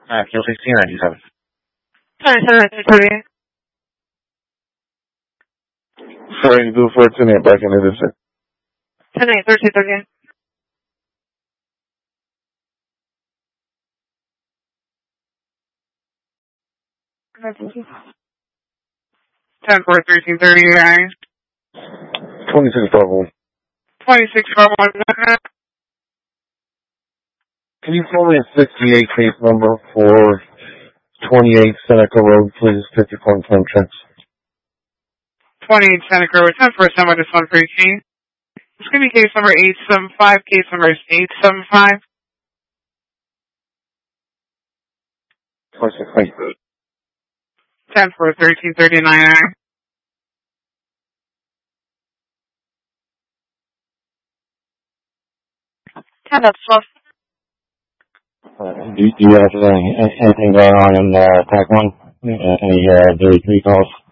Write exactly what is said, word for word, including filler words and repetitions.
Uh, Q sixteen ninety-seven. Sorry, sorry, sorry. Sorry, do for ten eight back into this. ten eight, thirty, thirty. ten four, thirteen, thirty-nine. twenty-six Bravo. twenty-six, Bravo. Can you call me a sixty-eight case number for twenty-eight Seneca Road, please? fifty-four time checks. twenty-eight Seneca Road, ten four seven, this one for you, Key. It's going to be case number eight seven five, case number is eight seven five. twenty-six, thank you. ten four, thirteen, thirty-nine. ten up, twelve. Uh, do, do you have uh, anything going on in uh, Pack one? Uh, any uh, day three calls?